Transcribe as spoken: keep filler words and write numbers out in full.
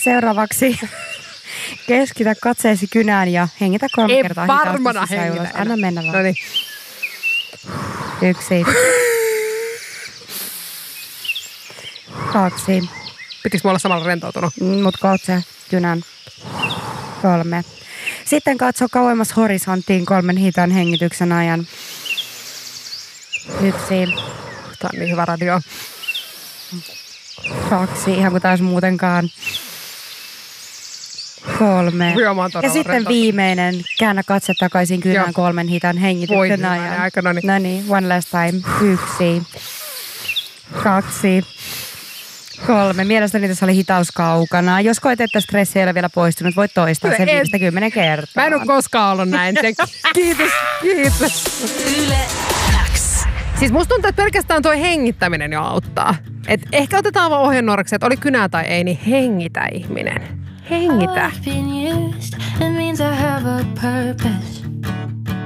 Seuraavaksi keskitä katseesi kynään ja hengitä kolme Ei kertaa varmana hitaasti sisään hengitä ulos. Anna mennä vaan. Noniin. Yksi. Kaksi. Pitikö mä olla samalla rentoutunut? Mut katse kynän. Kolme. Sitten katso kauemmas horisonttiin kolmen hitaan hengityksen ajan. Yksi. Tää on niin hyvä radio. Kaksi. Ihan kuin taas muutenkaan. Kolme. Joo, mä oon Ja todella sitten rentoutunut. viimeinen. Käännä katse takaisin kynään Joo. kolmen hitaan Voi hengityksen hyvänen ajan. aika, no niin. No niin, one last time. Yksi. Kaksi. Kolme. Mielestäni tässä oli hitaus kaukana. Jos koet, että stressi ei ole vielä poistunut, voit toistaa sen En. viimeistä kymmenen kertaa. Mä en ole koskaan ollut näin. Kiitos, kiitos. Yle X. Siis musta tuntuu, että pelkästään tuo hengittäminen jo auttaa. Et ehkä otetaan vaan ohjenuoraksi, että oli kynää tai ei, niin hengitä ihminen. Hengitä. I've been used, it means I have a purpose.